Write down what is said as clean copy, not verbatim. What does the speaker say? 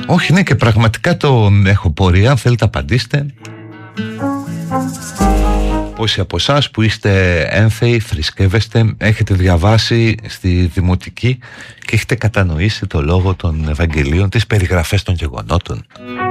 Όχι, ναι, και πραγματικά το έχω πορεία. Αν θέλετε απαντήστε. Πόσοι από εσάς που είστε ένθεοι, θρησκεύεστε, έχετε διαβάσει στη Δημοτική και έχετε κατανοήσει το λόγο των Ευαγγελίων, τις περιγραφές των γεγονότων.